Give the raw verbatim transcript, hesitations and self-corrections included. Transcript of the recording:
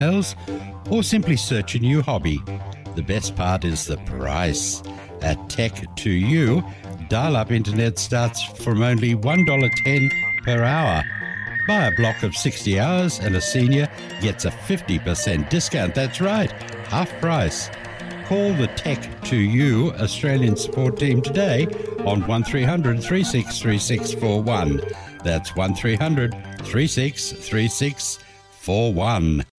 details, or simply search a new hobby. The best part is the price. At Tech to You, dial-up internet starts from only one dollar ten per hour. Buy a block of sixty hours and a senior gets a fifty percent discount. That's right, half price. Call the Tech to You Australian support team today on one three hundred, three six three six four one. That's one three hundred, three six three six four one.